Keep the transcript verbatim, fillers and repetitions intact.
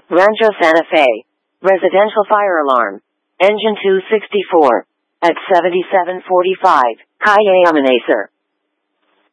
Rancho Santa Fe. Residential fire alarm. Engine two sixty-four. At seventy-seven forty-five. Calle Amenacer.